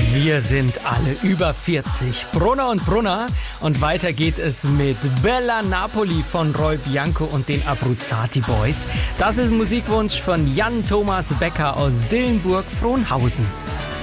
Wir sind alle über 40. Brunner und Brunner. Und weiter geht es mit Bella Napoli von Roy Bianco und den Abruzzati Boys. Das ist Musikwunsch von Jan Thomas Becker aus Dillenburg-Frohnhausen.